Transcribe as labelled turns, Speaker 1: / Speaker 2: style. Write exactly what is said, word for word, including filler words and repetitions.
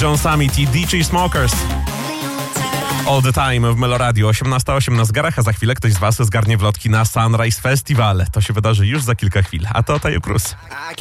Speaker 1: Jonesami i D J Smokers. All the time w Meloradio. osiemnasta osiem na zegarach, a za chwilę ktoś z was zgarnie wlotki na Sunrise Festival. To się wydarzy już za kilka chwil. A to Tayo Cruz.